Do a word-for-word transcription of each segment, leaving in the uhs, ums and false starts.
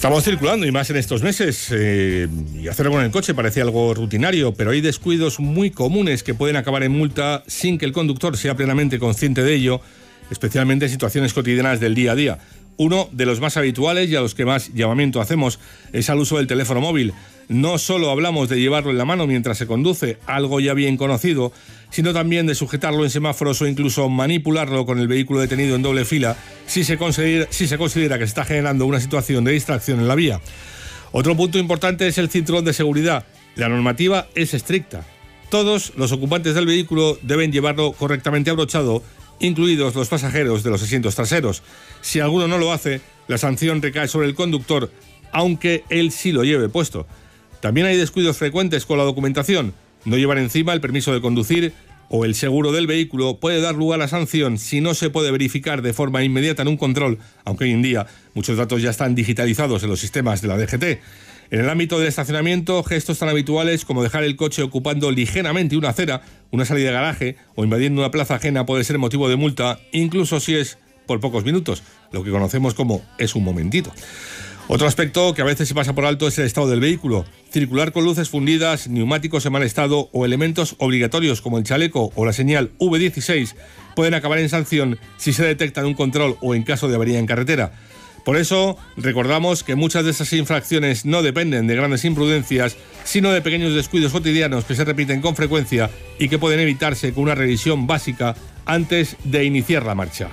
Estamos circulando y más en estos meses eh, y hacerlo con el coche parece algo rutinario, pero hay descuidos muy comunes que pueden acabar en multa sin que el conductor sea plenamente consciente de ello, especialmente en situaciones cotidianas del día a día. Uno de los más habituales y a los que más llamamiento hacemos es al uso del teléfono móvil. No solo hablamos de llevarlo en la mano mientras se conduce, algo ya bien conocido, sino también de sujetarlo en semáforos o incluso manipularlo con el vehículo detenido en doble fila si se considera, si se considera que se está generando una situación de distracción en la vía. Otro punto importante es el cinturón de seguridad. La normativa es estricta. Todos los ocupantes del vehículo deben llevarlo correctamente abrochado, incluidos los pasajeros de los asientos traseros. Si alguno no lo hace, la sanción recae sobre el conductor, aunque él sí lo lleve puesto. También hay descuidos frecuentes con la documentación. No llevar encima el permiso de conducir o el seguro del vehículo puede dar lugar a sanción si no se puede verificar de forma inmediata en un control, aunque hoy en día muchos datos ya están digitalizados en los sistemas de la D G T. En el ámbito del estacionamiento, gestos tan habituales como dejar el coche ocupando ligeramente una acera, una salida de garaje o invadiendo una plaza ajena puede ser motivo de multa, incluso si es por pocos minutos, lo que conocemos como es un momentito. Otro aspecto que a veces se pasa por alto es el estado del vehículo. Circular con luces fundidas, neumáticos en mal estado o elementos obligatorios como el chaleco o la señal V dieciséis pueden acabar en sanción si se detecta en un control o en caso de avería en carretera. Por eso, recordamos que muchas de esas infracciones no dependen de grandes imprudencias, sino de pequeños descuidos cotidianos que se repiten con frecuencia y que pueden evitarse con una revisión básica antes de iniciar la marcha.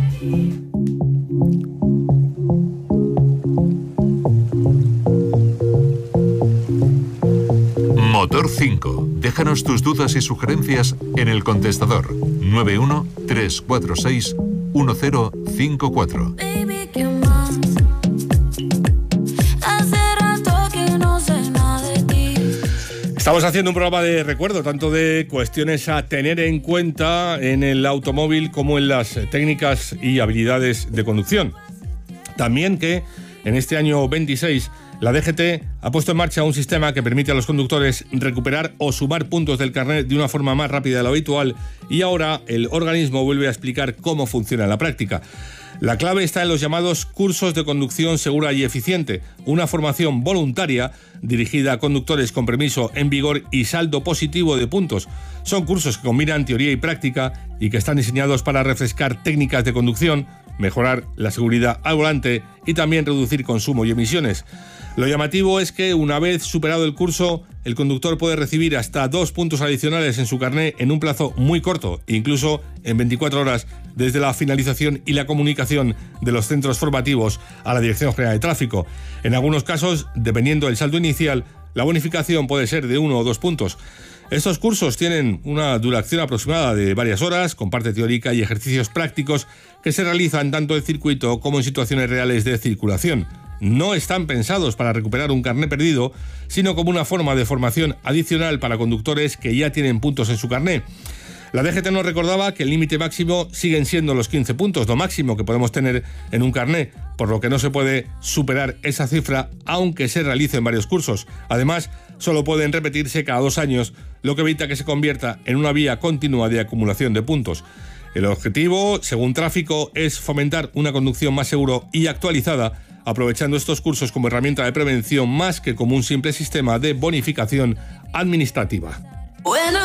Motor cinco. Déjanos tus dudas y sugerencias en el contestador nueve uno tres cuatro seis uno cero cinco cuatro. Estamos haciendo un programa de recuerdo, tanto de cuestiones a tener en cuenta en el automóvil como en las técnicas y habilidades de conducción. También que en este año veintiséis la D G T ha puesto en marcha un sistema que permite a los conductores recuperar o sumar puntos del carnet de una forma más rápida de lo habitual y ahora el organismo vuelve a explicar cómo funciona en la práctica. La clave está en los llamados cursos de conducción segura y eficiente, una formación voluntaria dirigida a conductores con permiso en vigor y saldo positivo de puntos. Son cursos que combinan teoría y práctica y que están diseñados para refrescar técnicas de conducción, mejorar la seguridad al volante y también reducir consumo y emisiones. Lo llamativo es que una vez superado el curso, el conductor puede recibir hasta dos puntos adicionales en su carné en un plazo muy corto, incluso en veinticuatro horas desde la finalización y la comunicación de los centros formativos a la Dirección General de Tráfico. En algunos casos, dependiendo del saldo inicial, la bonificación puede ser de uno o dos puntos. Estos cursos tienen una duración aproximada de varias horas, con parte teórica y ejercicios prácticos que se realizan tanto en circuito como en situaciones reales de circulación. No están pensados para recuperar un carné perdido, sino como una forma de formación adicional para conductores que ya tienen puntos en su carné. La D G T nos recordaba que el límite máximo siguen siendo los quince puntos, lo máximo que podemos tener en un carné, por lo que no se puede superar esa cifra aunque se realicen varios cursos. Además, solo pueden repetirse cada dos años, lo que evita que se convierta en una vía continua de acumulación de puntos. El objetivo, según Tráfico, es fomentar una conducción más segura y actualizada, aprovechando estos cursos como herramienta de prevención más que como un simple sistema de bonificación administrativa. Bueno.